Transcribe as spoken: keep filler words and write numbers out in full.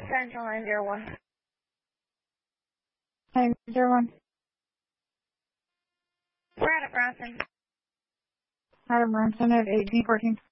Central nine zero one. nine zero one. We're out of Bronson. Out of Bronson at eighteen fourteen.